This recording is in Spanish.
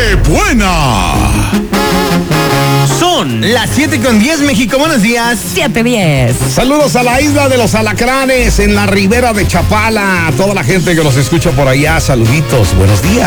Nochebuena. Son las 7:10, México. Buenos días. 7:10. Saludos a la isla de los Alacranes, en la ribera de Chapala. A toda la gente que nos escucha por allá, saluditos, buenos días.